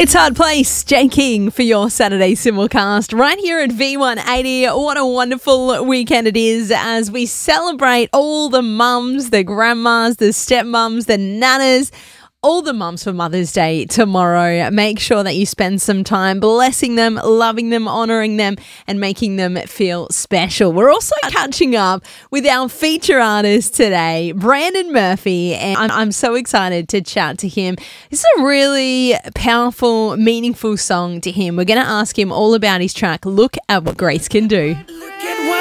It's Hard Place, Jay King for your Saturday simulcast right here at V180. What a wonderful weekend it is as we celebrate all the mums, the grandmas, the stepmums, the nanas, all the mums for Mother's Day tomorrow. Make sure that you spend some time blessing them, loving them, honouring them and making them feel special. We're also catching up with our feature artist today, Brandon Murphy, and I'm so excited to chat to him. This is a really powerful, meaningful song to him. We're going to ask him all about his track, Look at What Grace Can Do.